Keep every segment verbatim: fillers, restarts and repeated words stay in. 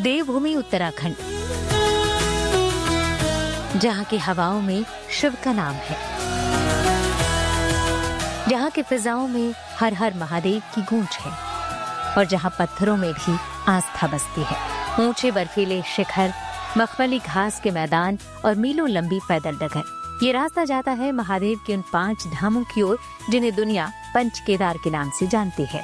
देवभूमि उत्तराखंड, जहाँ की हवाओं में शिव का नाम है, जहाँ की फिजाओं में हर हर महादेव की गूंज है और जहाँ पत्थरों में भी आस्था बसती है। ऊंचे बर्फीले शिखर, मखमली घास के मैदान और मीलों लंबी पैदल डगर, ये रास्ता जाता है महादेव के उन पांच धामों की ओर जिन्हें दुनिया पंच केदार के नाम से जानती है।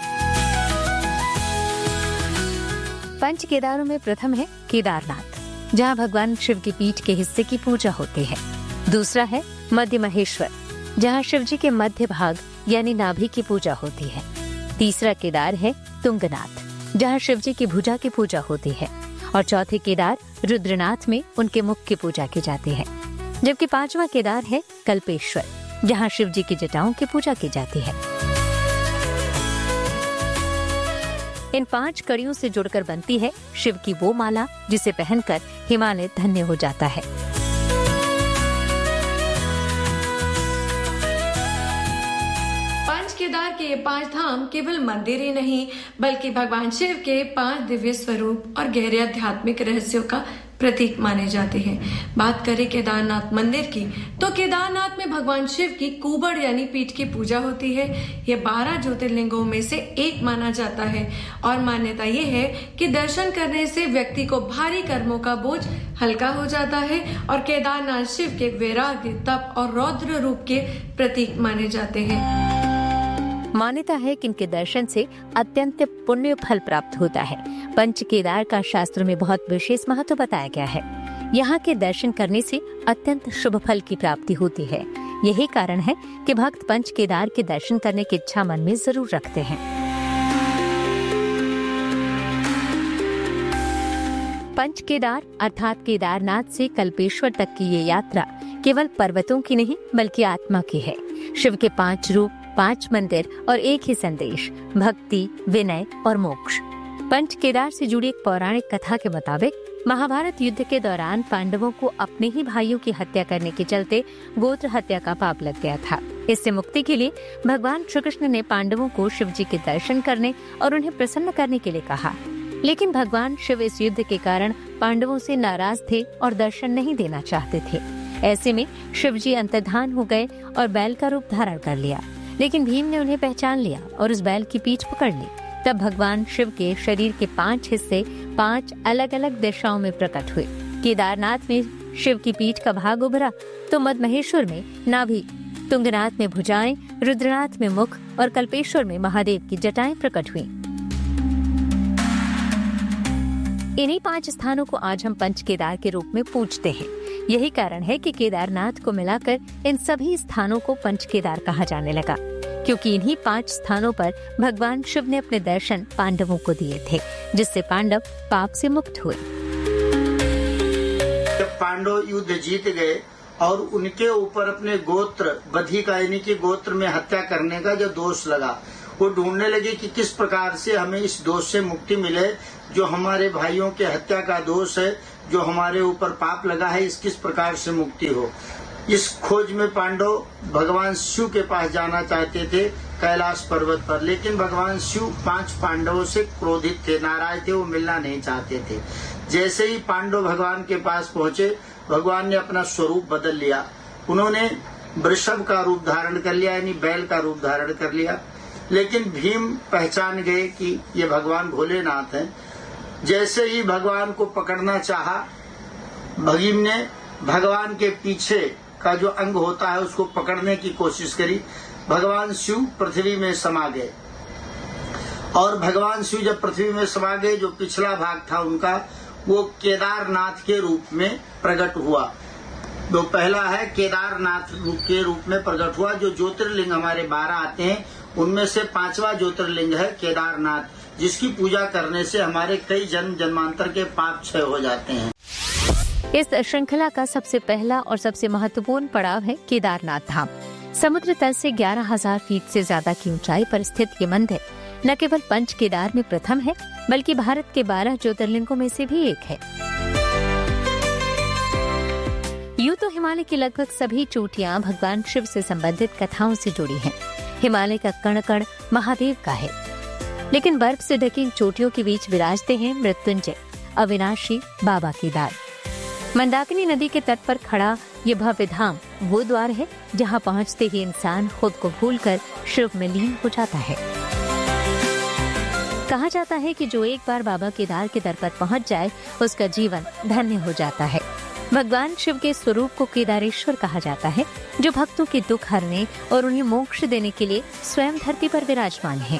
पंच केदारों में प्रथम है केदारनाथ, जहाँ भगवान शिव की पीठ के हिस्से की पूजा होती है। दूसरा है मध्य महेश्वर, जहाँ शिव जी के मध्य भाग यानी नाभि की पूजा होती है। तीसरा केदार है तुंगनाथ, जहाँ शिव जी की भुजा की पूजा होती है। और चौथे केदार रुद्रनाथ में उनके मुख की पूजा की जाती है। जबकि पांचवा केदार है कल्पेश्वर, जहाँ शिव जी की जटाओं की पूजा की जाती है। इन पांच कड़ियों से जुड़कर बनती है शिव की वो माला जिसे पहनकर हिमालय धन्य हो जाता है। पंच केदार के ये पांच धाम केवल मंदिर ही नहीं बल्कि भगवान शिव के पांच दिव्य स्वरूप और गहरे आध्यात्मिक रहस्यों का प्रतीक माने जाते हैं। बात करें केदारनाथ मंदिर की, तो केदारनाथ में भगवान शिव की कुबड़ यानी पीठ की पूजा होती है। ये बारह ज्योतिर्लिंगों में से एक माना जाता है और मान्यता ये है कि दर्शन करने से व्यक्ति को भारी कर्मों का बोझ हल्का हो जाता है और केदारनाथ शिव के वैराग्य, तप और रौद्र रूप के प्रतीक माने जाते हैं। मान्यता है कि इनके दर्शन से अत्यंत पुण्य फल प्राप्त होता है। पंच केदार का शास्त्र में बहुत विशेष महत्व बताया गया है। यहाँ के दर्शन करने से अत्यंत शुभ फल की प्राप्ति होती है। यही कारण है कि भक्त पंच केदार के दर्शन करने की इच्छा मन में जरूर रखते हैं। पंच केदार अर्थात केदारनाथ से कल्पेश्वर तक की ये यात्रा केवल पर्वतों की नहीं बल्कि आत्मा की है। शिव के पांच रूप, पांच मंदिर और एक ही संदेश, भक्ति, विनय और मोक्ष। पंच केदार से जुड़ी एक पौराणिक कथा के मुताबिक महाभारत युद्ध के दौरान पांडवों को अपने ही भाइयों की हत्या करने के चलते गोत्र हत्या का पाप लग गया था। इससे मुक्ति के लिए भगवान श्री कृष्ण ने पांडवों को शिव जी के दर्शन करने और उन्हें प्रसन्न करने के लिए कहा। लेकिन भगवान शिव इस युद्ध के कारण पांडवों से नाराज थे और दर्शन नहीं देना चाहते थे। ऐसे में शिव जी अंतर्धान हो गए और बैल का रूप धारण कर लिया। लेकिन भीम ने उन्हें पहचान लिया और उस बैल की पीठ पकड़ ली। तब भगवान शिव के शरीर के पांच हिस्से पांच अलग अलग दिशाओं में प्रकट हुए। केदारनाथ में शिव की पीठ का भाग उभरा तो मध्य में नाभि, तुंगनाथ में भुजाएं, रुद्रनाथ में मुख और कल्पेश्वर में महादेव की जटाएं प्रकट हुई। इन्हीं पांच स्थानों को आज हम पंच केदार के रूप में पूजते हैं। यही कारण है कि केदारनाथ को मिलाकर इन सभी स्थानों को पंच केदार कहा जाने लगा, क्योंकि इन्हीं पांच स्थानों पर भगवान शिव ने अपने दर्शन पांडवों को दिए थे, जिससे पांडव पाप से मुक्त हुए। जब पांडव युद्ध जीत गए और उनके ऊपर अपने गोत्र बधिका यानी कि गोत्र में हत्या करने का जो दोष लगा, वो ढूंढने लगे कि किस प्रकार से हमें इस दोष से मुक्ति मिले, जो हमारे भाइयों के हत्या का दोष है, जो हमारे ऊपर पाप लगा है, इस किस प्रकार से मुक्ति हो। इस खोज में पांडव भगवान शिव के पास जाना चाहते थे कैलाश पर्वत पर, लेकिन भगवान शिव पांच पांडवों से क्रोधित थे, नाराज थे, वो मिलना नहीं चाहते थे। जैसे ही पांडव भगवान के पास पहुंचे, भगवान ने अपना स्वरूप बदल लिया। उन्होंने वृषभ का रूप धारण कर लिया, यानी बैल का रूप धारण कर लिया। लेकिन भीम पहचान गए कि ये भगवान भोलेनाथ हैं। जैसे ही भगवान को पकड़ना चाहा, भीम ने भगवान के पीछे का जो अंग होता है उसको पकड़ने की कोशिश करी। भगवान शिव पृथ्वी में समा गए और भगवान शिव जब पृथ्वी में समा गए, जो पिछला भाग था उनका वो केदारनाथ के रूप में प्रकट हुआ। जो पहला है केदारनाथ के रूप में प्रकट हुआ। जो ज्योतिर्लिंग हमारे बारह आते हैं उनमें से पांचवा ज्योतिर्लिंग है केदारनाथ, जिसकी पूजा करने से हमारे कई जन्म जन्मांतर के पाप क्षय हो जाते हैं। इस श्रृंखला का सबसे पहला और सबसे महत्वपूर्ण पड़ाव है केदारनाथ धाम। समुद्र तल से ग्यारह हजार फीट से ज्यादा की ऊंचाई पर स्थित ये मंदिर न केवल पंच केदार में प्रथम है बल्कि भारत के बारह ज्योतिर्लिंगों में से भी एक है। यूं तो हिमालय की लगभग सभी चोटियां भगवान शिव से संबंधित कथाओं से जुड़ी हैं। हिमालय का कण कण महादेव का है, लेकिन बर्फ से ढकी चोटियों के बीच विराजते हैं मृत्युंजय, अविनाशी बाबा केदार। मंदाकिनी नदी के तट पर खड़ा ये भव्य धाम वो द्वार है जहाँ पहुँचते ही इंसान खुद को भूलकर शिव में लीन हो जाता है। कहा जाता है कि जो एक बार बाबा केदार के दर पर पहुँच जाए उसका जीवन धन्य हो जाता है। भगवान शिव के स्वरूप को केदारेश्वर कहा जाता है, जो भक्तों के दुख हरने और उन्हें मोक्ष देने के लिए स्वयं धरती पर विराजमान है।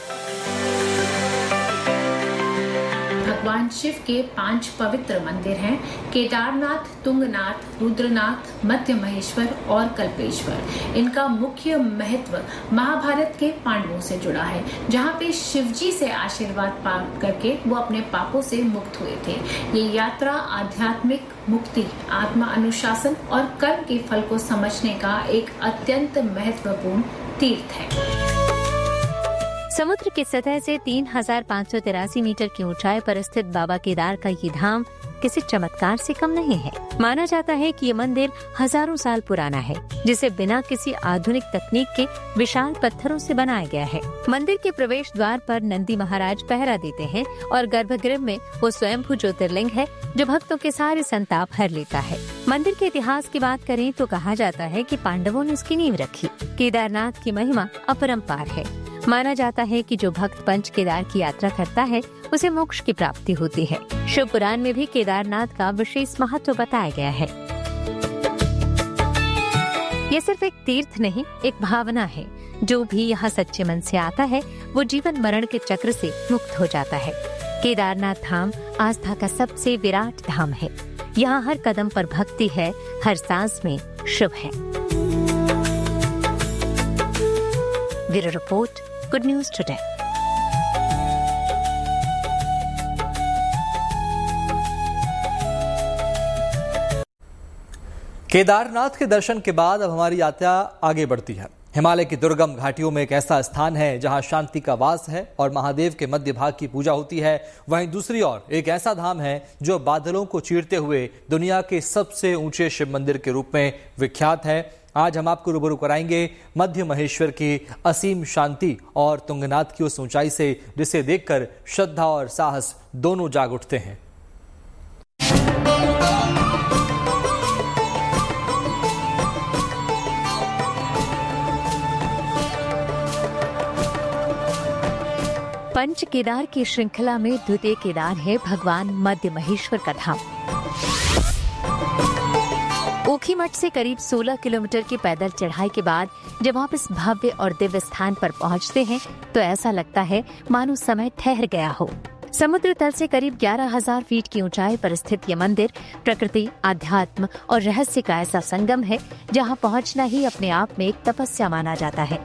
भगवान शिव के पांच पवित्र मंदिर हैं, केदारनाथ, तुंगनाथ, रुद्रनाथ, मध्य महेश्वर और कल्पेश्वर। इनका मुख्य महत्व महाभारत के पांडवों से जुड़ा है, जहां पे शिवजी से आशीर्वाद प्राप्त करके वो अपने पापों से मुक्त हुए थे। ये यात्रा आध्यात्मिक मुक्ति, आत्मा अनुशासन और कर्म के फल को समझने का एक अत्यंत महत्वपूर्ण तीर्थ है। समुद्र की सतह से तीन हजार पाँच सौ तिरासी मीटर की ऊंचाई पर स्थित बाबा केदार का ये धाम किसी चमत्कार से कम नहीं है। माना जाता है कि ये मंदिर हजारों साल पुराना है, जिसे बिना किसी आधुनिक तकनीक के विशाल पत्थरों से बनाया गया है। मंदिर के प्रवेश द्वार पर नंदी महाराज पहरा देते हैं और गर्भगृह में वो स्वयंभू ज्योतिर्लिंग है जो भक्तों के सारे संताप हर लेता है। मंदिर के इतिहास की बात करें तो कहा जाता है कि पांडवों ने इसकी नींव रखी। केदारनाथ की महिमा अपरंपार है। माना जाता है कि जो भक्त पंच केदार की यात्रा करता है उसे मोक्ष की प्राप्ति होती है। शिव पुराण में भी केदारनाथ का विशेष महत्व बताया गया है। ये सिर्फ एक तीर्थ नहीं, एक भावना है। जो भी यहाँ सच्चे मन से आता है वो जीवन मरण के चक्र से मुक्त हो जाता है। केदारनाथ धाम आस्था का सबसे विराट धाम है। यहाँ हर कदम पर भक्ति है, हर सांस में शिव है। Bureau report, good news today. Kedarnath के दर्शन के बाद अब हमारी यात्रा आगे बढ़ती है। हिमालय की दुर्गम घाटियों में एक ऐसा स्थान है जहां शांति का वास है और महादेव के मध्य भाग की पूजा होती है। वहीं दूसरी ओर एक ऐसा धाम है जो बादलों को चीरते हुए दुनिया के सबसे ऊंचे शिव मंदिर के रूप में विख्यात है। आज हम आपको रूबरू कराएंगे मध्य महेश्वर की असीम शांति और तुंगनाथ की उस ऊंचाई से जिसे देखकर श्रद्धा और साहस दोनों जाग उठते हैं। पंच केदार की श्रृंखला में द्वितीय केदार है भगवान मध्य महेश्वर का धाम। ऊखीमठ से करीब सोलह किलोमीटर की पैदल चढ़ाई के बाद जब आप इस भव्य और दिव्य स्थान पर पहुंचते हैं तो ऐसा लगता है मानो समय ठहर गया हो। समुद्र तल से करीब ग्यारह हजार फीट की ऊंचाई पर स्थित ये मंदिर प्रकृति, आध्यात्म और रहस्य का ऐसा संगम है जहां पहुंचना ही अपने आप में एक तपस्या माना जाता है।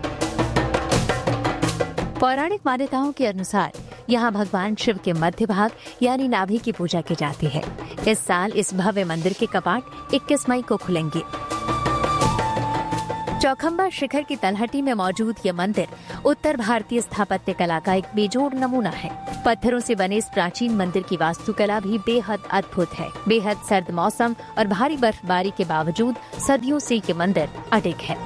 पौराणिक मान्यताओं के अनुसार यहाँ भगवान शिव के मध्य भाग यानी नाभि की पूजा की जाती है। इस साल इस भव्य मंदिर के कपाट इक्कीस मई को खुलेंगे। चौखंबा शिखर की तलहटी में मौजूद ये मंदिर उत्तर भारतीय स्थापत्य कला का एक बेजोड़ नमूना है। पत्थरों से बने इस प्राचीन मंदिर की वास्तुकला भी बेहद अद्भुत है। बेहद सर्द मौसम और भारी बर्फबारी के बावजूद सदियों से ये मंदिर अडिग है।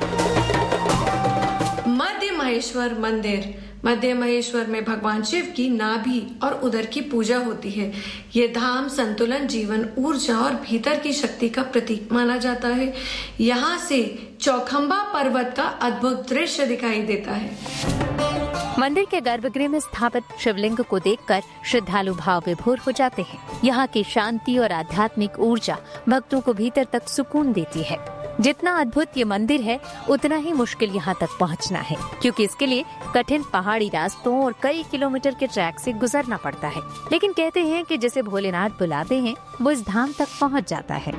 मध्य महेश्वर मंदिर। मध्य महेश्वर में भगवान शिव की नाभि और उदर की पूजा होती है। ये धाम संतुलन, जीवन, ऊर्जा और भीतर की शक्ति का प्रतीक माना जाता है। यहाँ से चौखंबा पर्वत का अद्भुत दृश्य दिखाई देता है। मंदिर के गर्भगृह में स्थापित शिवलिंग को देखकर श्रद्धालु भाव विभोर हो जाते हैं। यहाँ की शांति और आध्यात्मिक ऊर्जा भक्तों को भीतर तक सुकून देती है। जितना अद्भुत ये मंदिर है उतना ही मुश्किल यहाँ तक पहुँचना है, क्योंकि इसके लिए कठिन पहाड़ी रास्तों और कई किलोमीटर के ट्रैक से गुजरना पड़ता है। लेकिन कहते हैं कि जिसे भोलेनाथ बुलाते हैं वो इस धाम तक पहुँच जाता है।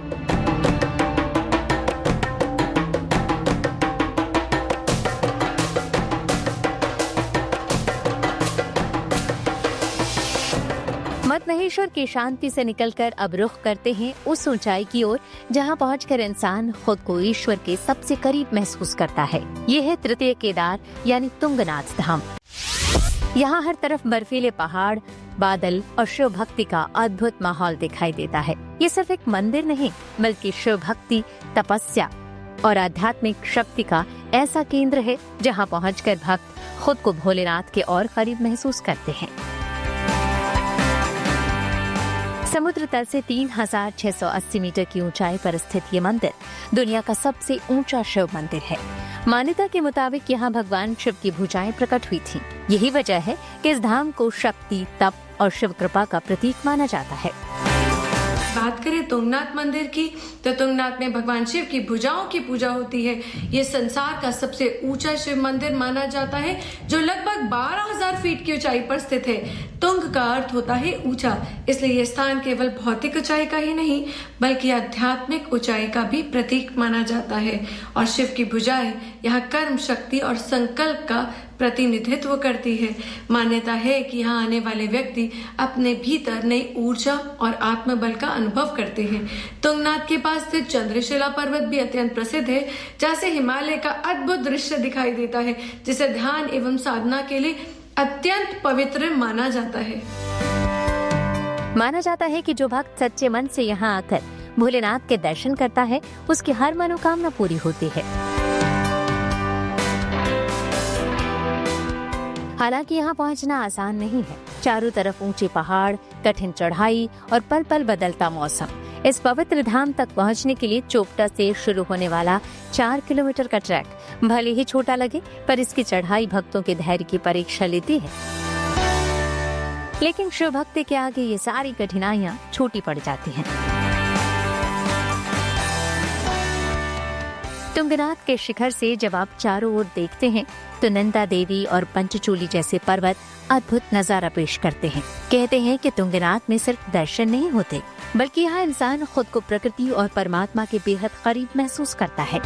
मध्य महेश्वर की शांति से निकलकर अब रुख करते हैं उस ऊंचाई की ओर जहां पहुंचकर इंसान खुद को ईश्वर के सबसे करीब महसूस करता है। ये है तृतीय केदार यानी तुंगनाथ धाम। यहाँ हर तरफ बर्फीले पहाड़, बादल और शिव भक्ति का अद्भुत माहौल दिखाई देता है। ये सिर्फ एक मंदिर नहीं बल्कि शिव भक्ति, तपस्या और आध्यात्मिक शक्ति का ऐसा केंद्र है जहाँ पहुँचकर भक्त खुद को भोलेनाथ के और करीब महसूस करते हैं। समुद्र तल से तीन हजार छह सौ अस्सी मीटर की ऊंचाई पर स्थित ये मंदिर दुनिया का सबसे ऊंचा शिव मंदिर है। मान्यता के मुताबिक यहाँ भगवान शिव की भुजाएं प्रकट हुई थीं। यही वजह है कि इस धाम को शक्ति, तप और शिव कृपा का प्रतीक माना जाता है। बात करें तुंगनाथ मंदिर की, तो तुंगनाथ में भगवान शिव की भुजाओं की पूजा होती है। ये संसार का सबसे ऊंचा शिव मंदिर माना जाता है, जो लगभग बारह हजार फीट की ऊंचाई पर स्थित है। तुंग का अर्थ होता है ऊंचा, इसलिए यह स्थान केवल भौतिक ऊंचाई का ही नहीं बल्कि आध्यात्मिक ऊंचाई का भी प्रतीक माना जाता है। और शिव की भुजाएं यहाँ कर्म, शक्ति और संकल्प का प्रतिनिधित्व करती है। मान्यता है कि यहाँ आने वाले व्यक्ति अपने भीतर नई ऊर्जा और आत्मबल का अनुभव करते हैं। तुंगनाथ के पास स्थित चंद्रशिला पर्वत भी अत्यंत प्रसिद्ध है, जैसे हिमालय का अद्भुत दृश्य दिखाई देता है, जिसे ध्यान एवं साधना के लिए अत्यंत पवित्र माना जाता है। माना जाता है कि जो भक्त सच्चे मन से यहाँ आकर भोलेनाथ के दर्शन करता है, उसकी हर मनोकामना पूरी होती है। हालांकि यहाँ पहुँचना आसान नहीं है। चारों तरफ ऊंचे पहाड़, कठिन चढ़ाई और पल पल बदलता मौसम। इस पवित्र धाम तक पहुँचने के लिए चोपटा से शुरू होने वाला चार किलोमीटर का ट्रैक भले ही छोटा लगे, पर इसकी चढ़ाई भक्तों के धैर्य की परीक्षा लेती है। लेकिन शिव भक्ति के आगे ये सारी कठिनाइयाँ छोटी पड़ जाती हैं। तुंगनाथ के शिखर से जब आप चारों ओर देखते हैं तो नंदा देवी और पंचचूली जैसे पर्वत अद्भुत नजारा पेश करते हैं। कहते हैं कि तुंगनाथ में सिर्फ दर्शन नहीं होते, बल्कि यहाँ इंसान खुद को प्रकृति और परमात्मा के बेहद करीब महसूस करता है।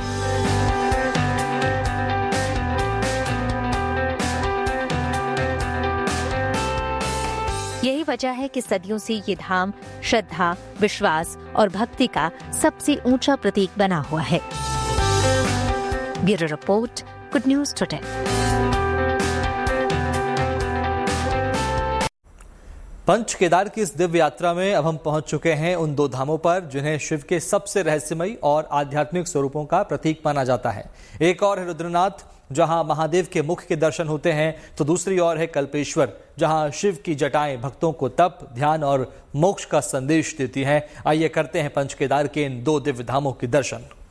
यही वजह है कि सदियों से ये धाम श्रद्धा, विश्वास और भक्ति का सबसे ऊंचा प्रतीक बना हुआ है। Bureau report, good news today. Panch Kedar की इस दिव्य यात्रा में अब हम पहुंच चुके हैं उन दो धामों पर जिन्हें शिव के सबसे रहस्यमयी और आध्यात्मिक स्वरूपों का प्रतीक माना जाता है। एक और है रुद्रनाथ, जहां महादेव के मुख के दर्शन होते हैं, तो दूसरी ओर है कल्पेश्वर, जहां शिव की जटाएं भक्तों को तप, ध्यान और मोक्ष का संदेश देती हैं। आइए करते हैं पंच केदार के इन दो दिव्य धामों के दर्शन।